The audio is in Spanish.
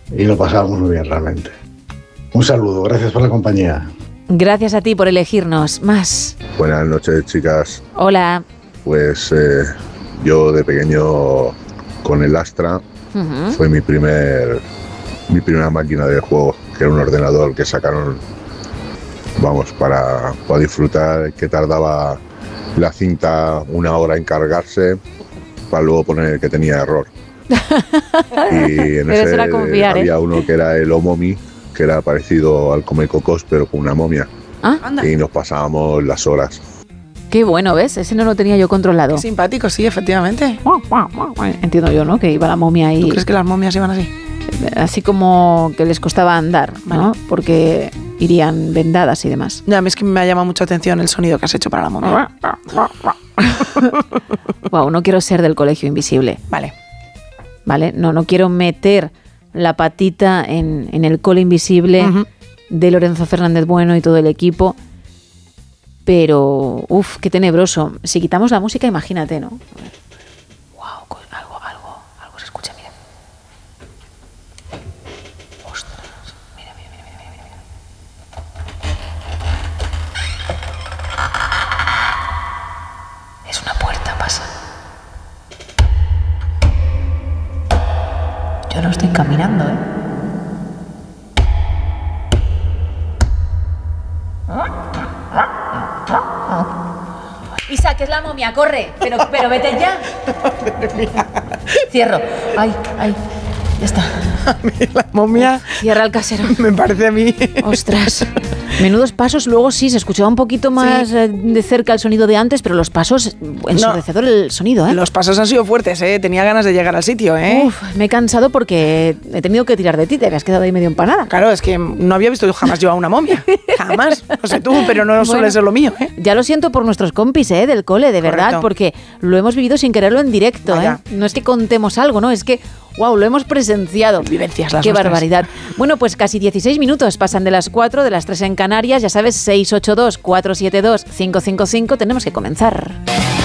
y lo pasábamos muy bien realmente. Un saludo, gracias por la compañía. Gracias a ti por elegirnos. Más. Buenas noches, chicas. Hola. Pues yo de pequeño con el Astra fue mi primera máquina de juego, que era un ordenador que sacaron, vamos, para disfrutar, que tardaba la cinta 1 hora en cargarse para luego poner que tenía error. Y en ese había uno que era el Omomi, que era parecido al Comecocos pero con una momia. Y nos pasábamos las horas. Qué bueno, ¿ves? Ese no lo tenía yo controlado. Qué simpático, sí, efectivamente. Entiendo yo, ¿no? Que iba la momia ahí. ¿Tú crees que las momias iban así? Así como que les costaba andar, ¿no? Vale. Porque irían vendadas y demás. Ya, a mí es que me ha llamado mucha atención el sonido que has hecho para la momia. Wow, no quiero ser del Colegio Invisible. Vale, no quiero meter la patita en el cole invisible de Lorenzo Fernández Bueno y todo el equipo. Pero, qué tenebroso. Si quitamos la música, imagínate, ¿no? Wow, algo se escucha, mira. Ostras, mira. Es una puerta, pasa. Yo no estoy caminando, ¿eh? Isa, que es la momia, corre, pero vete ya. Madre mía. Cierro. Ay, ya está. A mí la momia. Cierra el casero. Me parece a mí. Ostras. Menudos pasos, luego sí, se escuchaba un poquito más de cerca el sonido de antes, pero los pasos, ensordecedor el sonido, ¿eh? Los pasos han sido fuertes, ¿eh? Tenía ganas de llegar al sitio, ¿eh? Me he cansado porque he tenido que tirar de ti, te habías quedado ahí medio empanada. Claro, es que no había visto yo jamás yo a una momia. Jamás. No sé tú, pero no suele ser lo mío, ¿eh? Ya lo siento por nuestros compis, del cole, de verdad, porque lo hemos vivido sin quererlo en directo, Vaya. No es que contemos algo, ¿no? Es que, wow, lo hemos presenciado. Vivencias las Qué nuestras. barbaridad. Bueno, pues casi 16 minutos pasan de las 4, de las 3 en Canarias. Ya sabes, 682-472-555. Tenemos que comenzar.